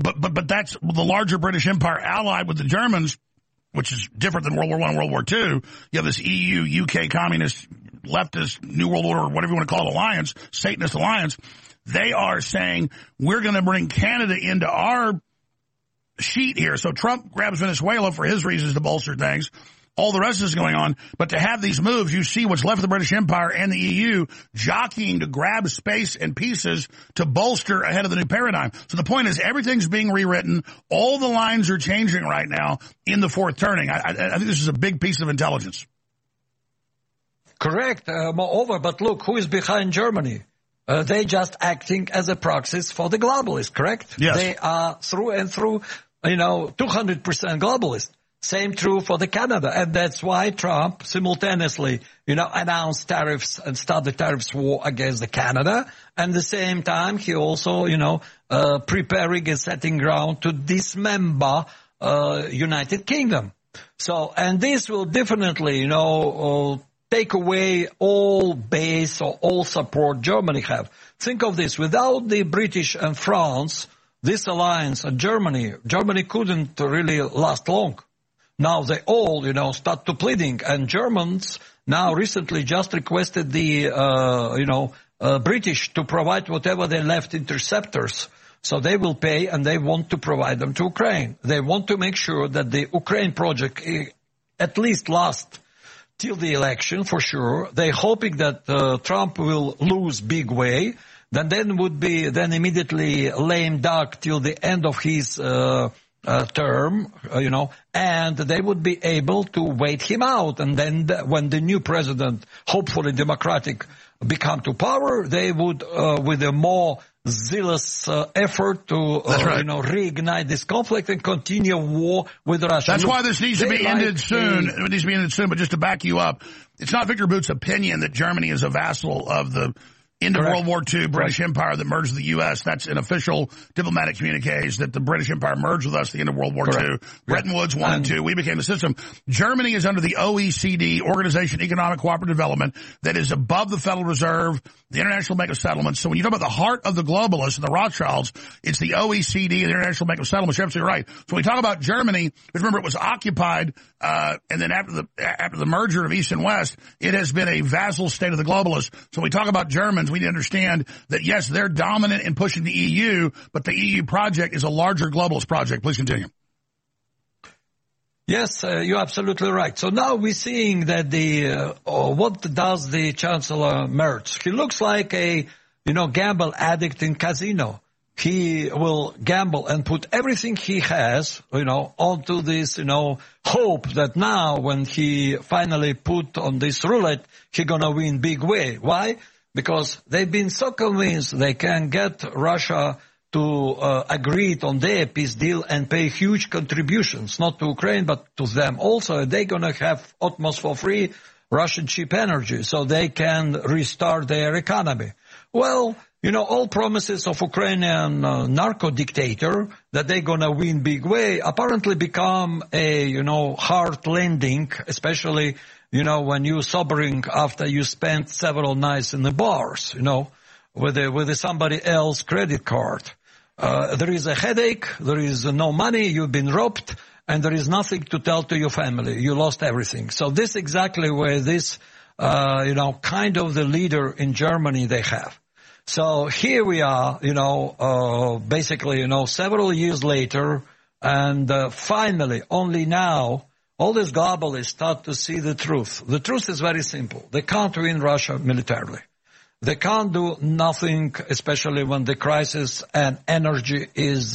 but that's the larger British Empire allied with the Germans, which is different than World War I and World War II. You have this EU, UK, communist, leftist, New World Order, whatever you want to call it, alliance, Satanist alliance. They are saying, we're going to bring Canada into our sheet here. So Trump grabs Venezuela for his reasons to bolster things. All the rest is going on. But to have these moves, you see what's left of the British Empire and the EU jockeying to grab space and pieces to bolster ahead of the new paradigm. So the point is everything's being rewritten. All the lines are changing right now in the fourth turning. I think this is a big piece of intelligence. Correct. Moreover, but look, who is behind Germany? They just acting as a proxies for the globalists, correct? Yes. They are through and through, 200% globalist. Same true for the Canada. And that's why Trump simultaneously, announced tariffs and started the tariffs war against the Canada. And at the same time, he also, preparing and setting ground to dismember, United Kingdom. So, and this will definitely, take away all base or all support Germany have. Think of this. Without the British and France, this alliance and Germany couldn't really last long. Now they all, start to pleading, and Germans now recently just requested the, British to provide whatever they left interceptors. So they will pay, and they want to provide them to Ukraine. They want to make sure that the Ukraine project at least lasts till the election for sure. They're hoping that Trump will lose big way. Then would be immediately lame duck till the end of his term, and they would be able to wait him out. And then when the new president, hopefully democratic, become to power, they would, with a more zealous effort to, reignite this conflict and continue war with Russia. That's why this needs to be ended soon. It needs to be ended soon, but just to back you up, it's not Victor Boot's opinion that Germany is a vassal of the end of World War II British Empire that merged with the U.S. That's an official diplomatic communiques that the British Empire merged with us at the end of World War II. Bretton Woods 1 and 2, we became a system. Germany is under the OECD, Organization of Economic Cooperative Development, that is above the Federal Reserve, the International Bank of Settlements. So when you talk about the heart of the globalists and the Rothschilds, it's the OECD, the International Bank of Settlements. You're absolutely right. So when we talk about Germany, remember it was occupied, and then after the merger of East and West, it has been a vassal state of the globalists. So when we talk about Germans, we need to understand that, yes, they're dominant in pushing the EU, but the EU project is a larger globalist project. Please continue. Yes, you're absolutely right. So now we're seeing that what does the Chancellor Merz? He looks like a, gamble addict in casino. He will gamble and put everything he has, onto this, hope that now when he finally put on this roulette, he's gonna win big way. Why? Because they've been so convinced they can get Russia to agree on their peace deal and pay huge contributions, not to Ukraine, but to them also. They're going to have almost for free Russian cheap energy, so they can restart their economy. Well, all promises of Ukrainian narco dictator that they're going to win big way apparently become a, hard landing, especially when you're sobering after you spent several nights in the bars, with somebody else's credit card. There is a headache, there is no money, you've been robbed, and there is nothing to tell to your family. You lost everything. So this is exactly where this, kind of the leader in Germany they have. So here we are, basically, several years later, and finally, only now, all these globalists start to see the truth. The truth is very simple. They can't win Russia militarily. They can't do nothing, especially when the crisis and energy is,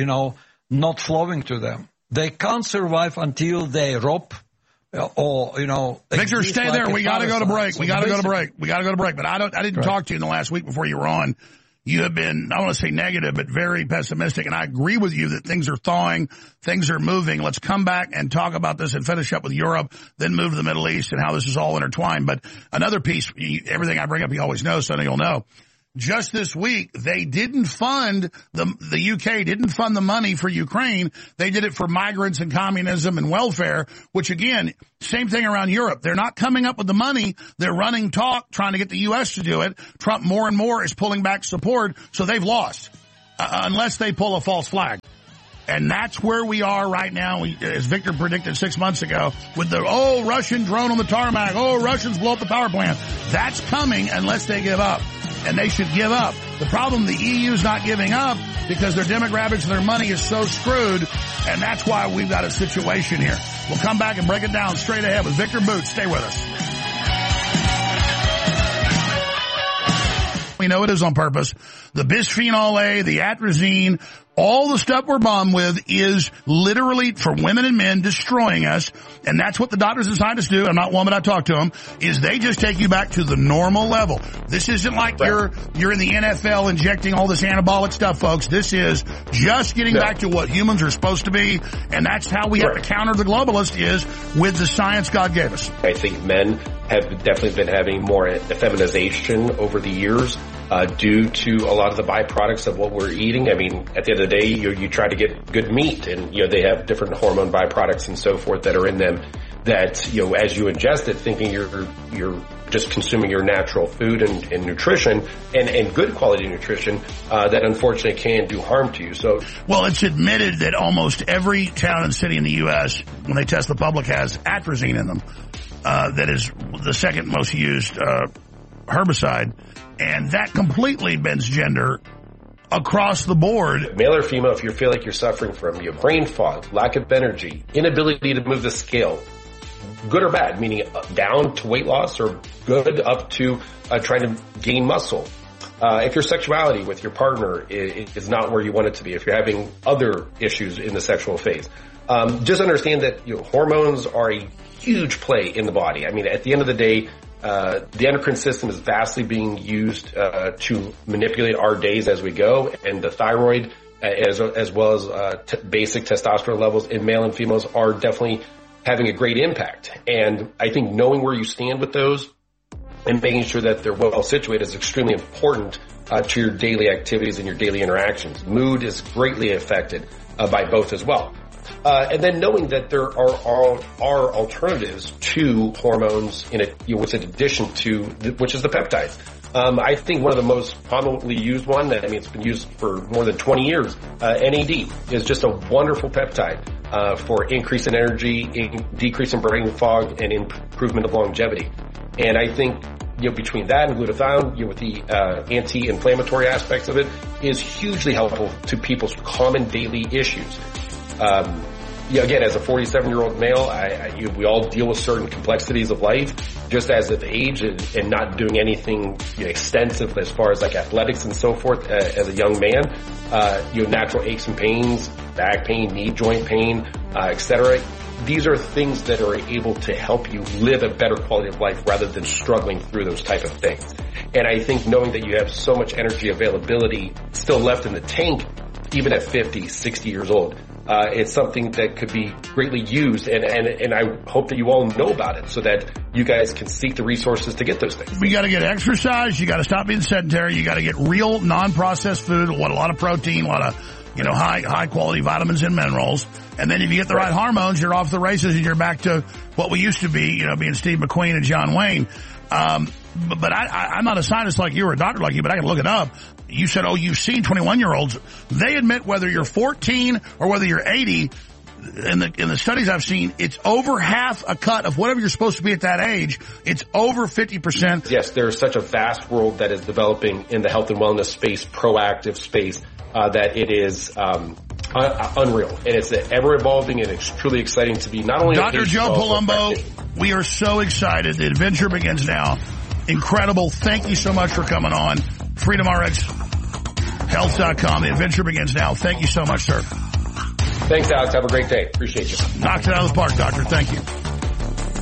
not flowing to them. They can't survive until they rob or, Victor, stay there. We got to go to break. We got to go to break. But I didn't talk to you in the last week before you were on. You have been, I don't want to say negative, but very pessimistic. And I agree with you that things are thawing, things are moving. Let's come back and talk about this and finish up with Europe, then move to the Middle East and how this is all intertwined. But another piece, everything I bring up, you always know, so you'll know. Just this week, they didn't fund, the UK didn't fund the money for Ukraine. They did it for migrants and communism and welfare, which again, same thing around Europe. They're not coming up with the money. They're running talk, trying to get the U.S. to do it. Trump more and more is pulling back support, so they've lost. unless they pull a false flag. And that's where we are right now, as Victor predicted 6 months ago, with the, Russian drone on the tarmac, Russians blow up the power plant. That's coming unless they give up. And they should give up. The problem, the EU's not giving up because their demographics and their money is so screwed, and that's why we've got a situation here. We'll come back and break it down straight ahead with Victor Boots. Stay with us. We know it is on purpose. The bisphenol A, the atrazine, all the stuff we're bombed with is literally, for women and men, destroying us. And that's what the doctors and scientists do. I'm not one, but I talk to them, is they just take you back to the normal level. This isn't like you're in the NFL injecting all this anabolic stuff, folks. This is just getting back to what humans are supposed to be. And that's how we have to counter the globalist, is with the science God gave us. I think men have definitely been having more effeminization over the years. Due to a lot of the byproducts of what we're eating. I mean, at the end of the day, you try to get good meat, and they have different hormone byproducts and so forth that are in them. That as you ingest it, thinking you're just consuming your natural food and nutrition and good quality nutrition, that unfortunately can do harm to you. So, well, it's admitted that almost every town and city in the U.S., when they test the public, has atrazine in them. That is the second most used herbicide. And that completely bends gender across the board. Male or female, if you feel like you're suffering from brain fog, lack of energy, inability to move the scale, good or bad, meaning down to weight loss or good up to trying to gain muscle. If your sexuality with your partner is not where you want it to be, if you're having other issues in the sexual phase, just understand that hormones are a huge play in the body. I mean, at the end of the day, the endocrine system is vastly being used to manipulate our days as we go, and the thyroid, as well as basic testosterone levels in male and females, are definitely having a great impact. And I think knowing where you stand with those and making sure that they're well situated is extremely important to your daily activities and your daily interactions. Mood is greatly affected by both as well. And then knowing that there are alternatives to hormones in with an addition to which is the peptides. I think one of the most commonly used one, it's been used for more than 20 years, NAD, is just a wonderful peptide for increase in energy, decrease in brain fog, and improvement of longevity. And I think between that and glutathione, with the anti-inflammatory aspects of it, is hugely helpful to people's common daily issues. Again, as a 47-year-old male, we all deal with certain complexities of life, just as of age and not doing anything extensive as far as like athletics and so forth. As a young man, natural aches and pains, back pain, knee joint pain, etc. These are things that are able to help you live a better quality of life rather than struggling through those type of things. And I think knowing that you have so much energy availability still left in the tank, even at 50, 60 years old, it's something that could be greatly used, and I hope that you all know about it so that you guys can seek the resources to get those things. We got to get exercise. You got to stop being sedentary. You got to get real non-processed food, a lot of protein, a lot of high quality vitamins and minerals. And then if you get the right hormones, you're off the races and you're back to what we used to be, being Steve McQueen and John Wayne. But I'm not a scientist like you or a doctor like you, but I can look it up. You said, you've seen 21-year-olds. They admit whether you're 14 or whether you're 80, in the studies I've seen, it's over half a cut of whatever you're supposed to be at that age. It's over 50%. Yes, there's such a vast world that is developing in the health and wellness space, proactive space, that it is unreal. And it's ever evolving, and it's truly exciting to be not only Dr. Joe Palumbo, we are so excited. The adventure begins now. Incredible. Thank you so much for coming on. FreedomRxHealth.com. The adventure begins now. Thank you so much, sir. Thanks, Alex. Have a great day. Appreciate you. Knocked it out of the park, doctor. Thank you.